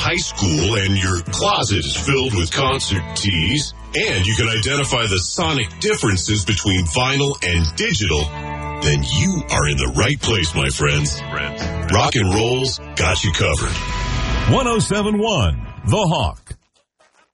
high school and your closet is filled with concert tees, and you can identify the sonic differences between vinyl and digital, then you are in the right place, my friends. Rock and roll's got you covered. 107.1 The Hawk.